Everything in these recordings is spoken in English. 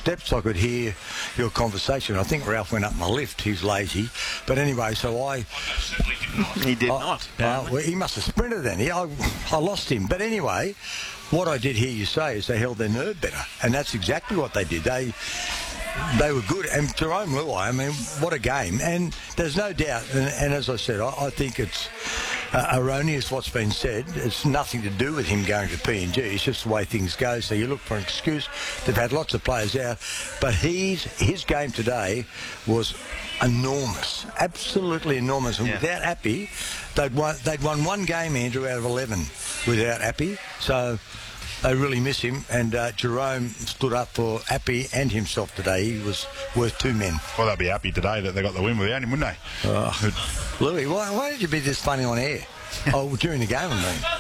steps, I could hear your conversation. I think Ralph went up my lift. He's lazy. But anyway, so I certainly did not. He did not. Well, he must have sprinted then. I lost him. But anyway, what I did hear you say is they held their nerve better. And that's exactly what they did. They were good. And Jerome Luai, I mean, what a game. And there's no doubt, and as I said, I think it's erroneous what's been said. It's nothing to do with him going to PNG. It's just the way things go. So you look for an excuse. They've had lots of players out. But his game today was enormous. Absolutely enormous. And without Appy, they'd won one game, Andrew, out of 11 without Appy. So they really miss him, and Jerome stood up for Appy and himself today. He was worth two men. Well, they'll be happy today that they got the win without him, wouldn't they? Louis, why did you be this funny on air? Oh, during the game,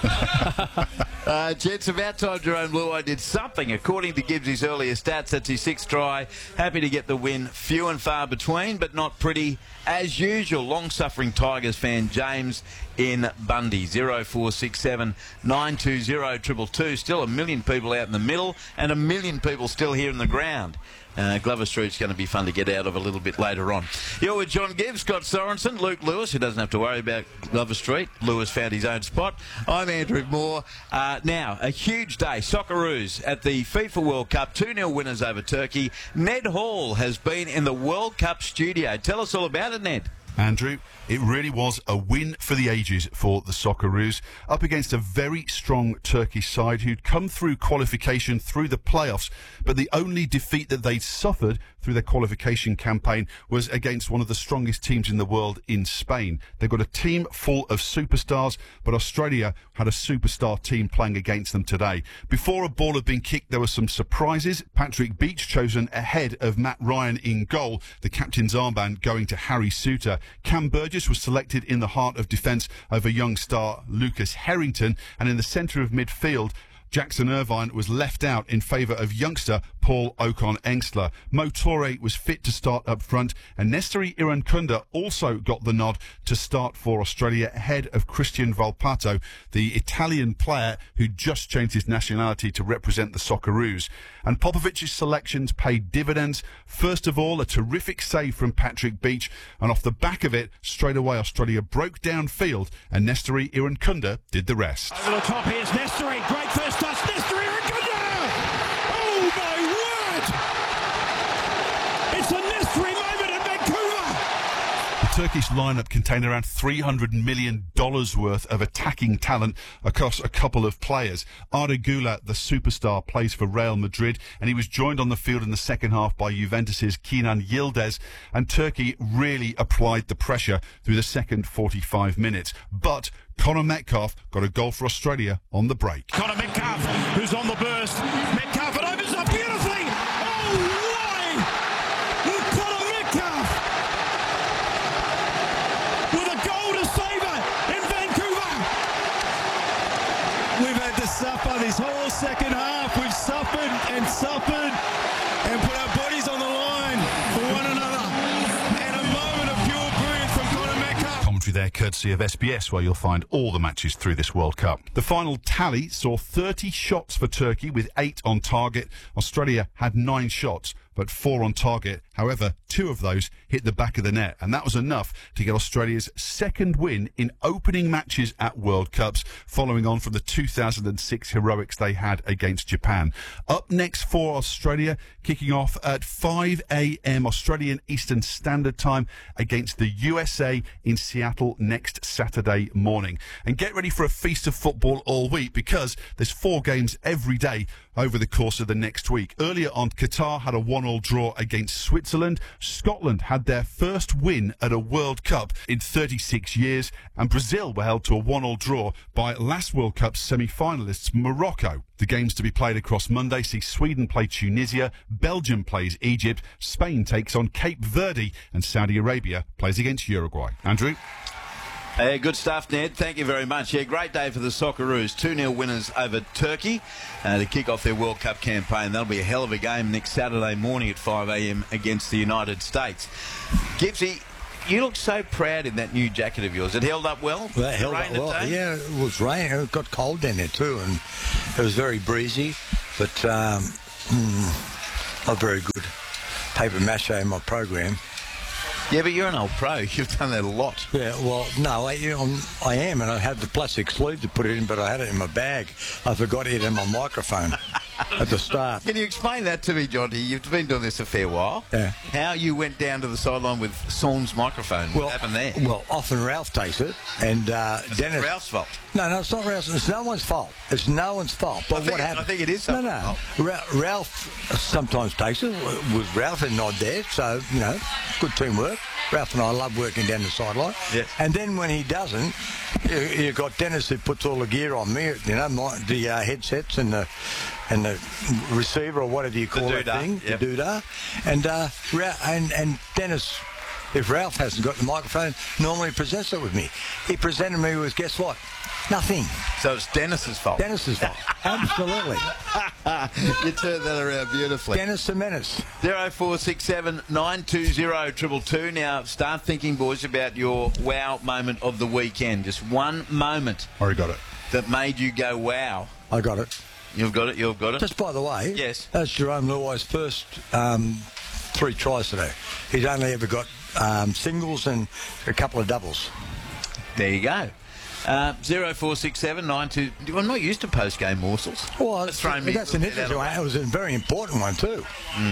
I mean. Gents, about time Jerome Luai did something. According to Gibbs' earlier stats, that's his 6th try. Happy to get the win. Few and far between, but not pretty. As usual, long-suffering Tigers fan James in Bundy. 0467 920 222. Still 1 million people out in the middle and 1 million people still here in the ground. Glover Street's going to be fun to get out of a little bit later on. You're with John Gibbs, Scott Sorensen, Luke Lewis, who doesn't have to worry about Glover Street. Lewis found his own spot. I'm Andrew Moore. Now, a huge day. Socceroos at the FIFA World Cup. 2-0 winners over Turkey. Ned Hall has been in the World Cup studio. Tell us all about it, Ned. Andrew, it really was a win for the ages for the Socceroos, up against a very strong Turkish side who'd come through qualification through the playoffs, but the only defeat that they'd suffered through their qualification campaign was against one of the strongest teams in the world in Spain. They've got a team full of superstars, but Australia had a superstar team playing against them today. Before a ball had been kicked, there were some surprises. Patrick Beach chosen ahead of Matt Ryan in goal, the captain's armband going to Harry Souttar. Cam Burgess was selected in the heart of defence over young star Lucas Harrington, and in the centre of midfield, Jackson Irvine was left out in favour of youngster Paul Ocon-Engstler. Mo Torre was fit to start up front, and Nestori Irankunda also got the nod to start for Australia ahead of Christian Volpato, the Italian player who just changed his nationality to represent the Socceroos. And Popovic's selections paid dividends. First of all, a terrific save from Patrick Beach, and off the back of it, straight away Australia broke downfield, and Nestori Irankunda did the rest. Over the top, here's Nestori, great first touch, Nestori Irankunda! Oh my word! It's a Nestori moment in Vancouver! The Turkish lineup contained around $300 million worth of attacking talent across a couple of players. Arda Güler, the superstar, plays for Real Madrid, and he was joined on the field in the second half by Juventus's Kenan Yildiz, and Turkey really applied the pressure through the second 45 minutes. But Connor Metcalfe got a goal for Australia on the break. Connor Metcalfe, who's on the burst. Metcalfe, it opens up beautifully. Oh, why? Connor Metcalfe with a goal to savour in Vancouver. We've had to suffer this whole second half. We've suffered and put our bodies on the line for one another. And a moment of pure brilliance from Connor Metcalfe. Commentary there courtesy of SBS, where you'll find all the matches through this World Cup. The final tally saw 30 shots for Turkey with 8 on target. Australia had 9 shots, but 4 on target. However, 2 of those hit the back of the net, and that was enough to get Australia's second win in opening matches at World Cups, following on from the 2006 heroics they had against Japan. Up next for Australia, kicking off at 5 a.m. Australian Eastern Standard Time against the USA in Seattle next Saturday morning. And get ready for a feast of football all week, because there's 4 games every day over the course of the next week. Earlier on, Qatar had a 1-1 draw against Switzerland. Scotland had their first win at a World Cup in 36 years. And Brazil were held to a 1-1 draw by last World Cup semi-finalists Morocco. The games to be played across Monday see Sweden play Tunisia, Belgium plays Egypt, Spain takes on Cape Verde, and Saudi Arabia plays against Uruguay. Andrew? Good stuff, Ned. Thank you very much. Yeah, great day for the Socceroos. 2-0 winners over Turkey to kick off their World Cup campaign. That'll be a hell of a game next Saturday morning at 5 a.m. against the United States. Gibbsy, you look so proud in that new jacket of yours. It held up well? Well, it held up well. Yeah, it was raining. It got cold down there too, and it was very breezy. But a very good paper mache in my program. Yeah, but you're an old pro. You've done that a lot. Yeah, well, no, I am, and I had the plastic sleeve to put it in, but I had it in my bag. I forgot it in my microphone at the start. Can you explain that to me, Jonty? You've been doing this a fair while. Yeah. How you went down to the sideline with Sawn's microphone? What happened there? Well, often Ralph takes it, and Dennis... Ralph's fault. No, it's not Ralph's. It's no one's fault. It's no one's fault. But what happened? I think it is someone's fault. Ralph sometimes takes it. With Ralph and not there, so, good teamwork. Ralph and I love working down the sideline. Yes. And then when he doesn't, you've got Dennis who puts all the gear on me, the headsets and the receiver or whatever you call that thing, the doodah. And Dennis, if Ralph hasn't got the microphone, normally presents it with me. He presented me with, guess what? Nothing. So it's Dennis's fault. Dennis's fault. Absolutely. You turned that around beautifully. Dennis the Menace. 0467 920 222. Now, start thinking, boys, about your wow moment of the weekend. Just one moment. Already got it. That made you go wow. I got it. You've got it. Just by the way, yes, that's Jerome Luai's first 3 tries today. He's only ever got singles and a couple of doubles. There you go. 0467 92. I'm not used to post-game morsels. Well, that's an interesting one. It was a very important one too.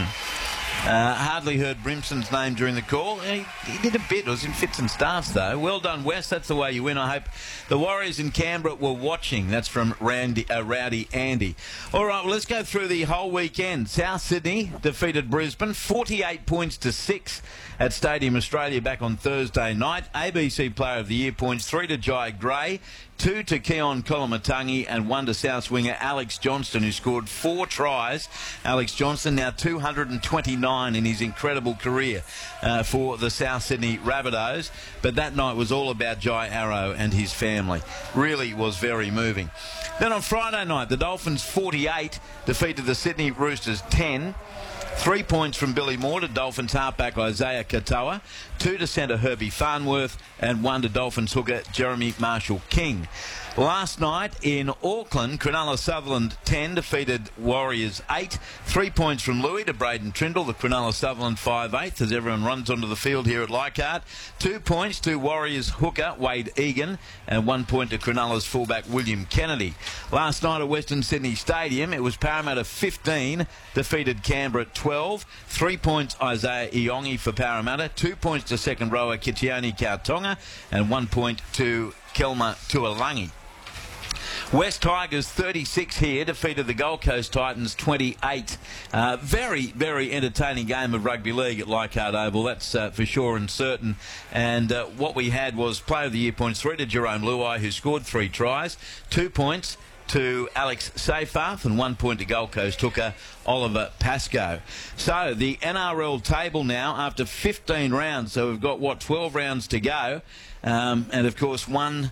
Hardly heard Brimson's name during the call. He did a bit. It was in fits and starts, though. Well done, West. That's the way you win. I hope the Warriors in Canberra were watching. That's from Rowdy Andy. All right, well, let's go through the whole weekend. South Sydney defeated Brisbane 48 points to 6 at Stadium Australia back on Thursday night. ABC Player of the Year points, 3 to Jai Gray, 2 to Keon Kolomatangi and 1 to South winger Alex Johnston, who scored 4 tries. Alex Johnston now 229 in his incredible career for the South Sydney Rabbitohs. But that night was all about Jai Arrow and his family. Really was very moving. Then on Friday night, the Dolphins 48 defeated the Sydney Roosters 10. 3 points from Billy Moore to Dolphins halfback Isaiah Katoa, 2 to centre Herbie Farnworth, and 1 to Dolphins hooker Jeremy Marshall-King. Last night in Auckland, Cronulla Sutherland 10 defeated Warriors 8. 3 points from Louis to Braden Trindle, the Cronulla Sutherland 5/8 as everyone runs onto the field here at Leichhardt. 2 points to Warriors hooker Wade Egan and 1 point to Cronulla's fullback William Kennedy. Last night at Western Sydney Stadium, it was Parramatta 15 defeated Canberra 12. 3 points Isaiah Iongi for Parramatta, 2 points to second rower Kitione Kautonga and 1 point to Kelma Tuolangi. West Tigers 36 here defeated the Gold Coast Titans 28. Very, very entertaining game of rugby league at Leichhardt Oval, that's for sure and certain. And what we had was Player of the Year points, 3 to Jerome Luai, who scored 3 tries, 2 points to Alex Seyfarth and 1 point to Gold Coast hooker Oliver Pascoe. So the NRL table now after 15 rounds, so we've got 12 rounds to go, and of course one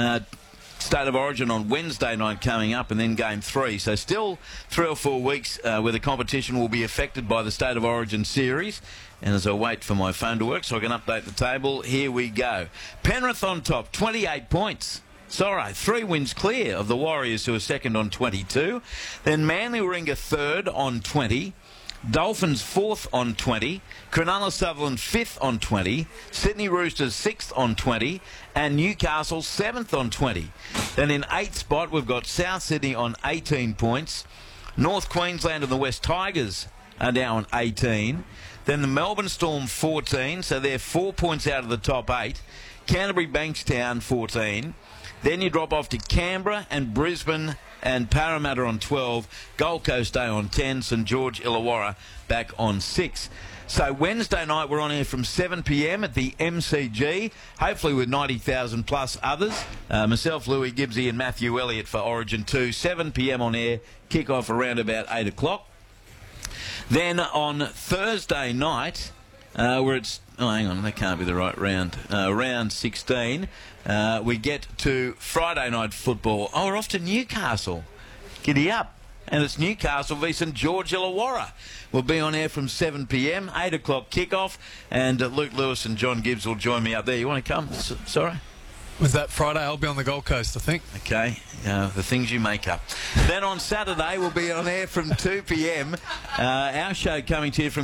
State of Origin on Wednesday night coming up, and then Game 3. So still 3 or 4 weeks where the competition will be affected by the State of Origin series. And as I wait for my phone to work so I can update the table, here we go. Penrith on top, 28 points. Sorry, 3 wins clear of the Warriors, who are second on 22. Then Manly Warringah third on 20. Dolphins 4th on 20, Cronulla Sutherland 5th on 20, Sydney Roosters 6th on 20, and Newcastle 7th on 20. Then in 8th spot we've got South Sydney on 18 points, North Queensland and the West Tigers are now on 18, then the Melbourne Storm 14, so they're 4 points out of the top 8, Canterbury Bankstown 14, then you drop off to Canberra and Brisbane and Parramatta on 12, Gold Coast Day on 10, St George Illawarra back on 6. So Wednesday night we're on air from 7 p.m. at the MCG, hopefully with 90,000 plus others. Myself, Louis Gibbsy and Matthew Elliott for Origin 2, 7 p.m. on air, kick-off around about 8 o'clock. Then on Thursday night, where it's... Oh, hang on, that can't be the right round. Round 16. We get to Friday night football. Oh, we're off to Newcastle. Giddy up. And it's Newcastle v St George Illawarra. We'll be on air from 7 p.m, 8 o'clock kickoff. And Luke Lewis and John Gibbs will join me up there. You want to come? Sorry? Was that Friday? I'll be on the Gold Coast, I think. Okay, the things you make up. Then on Saturday, we'll be on air from 2 p.m. Our show coming to you from